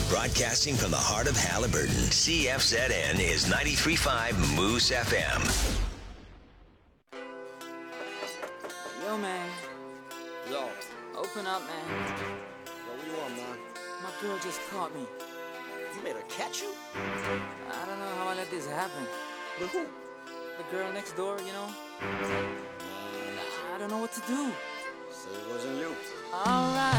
Broadcasting from the heart of Halliburton, CFZN is 93.5 Moose FM. Yo, man. Yo. Open up, man. Yo, what you want, man? My girl just caught me. You made her catch you? I don't know how I let this happen. With who? The girl next door, you know? I don't know what to do. Say it wasn't you. Alright.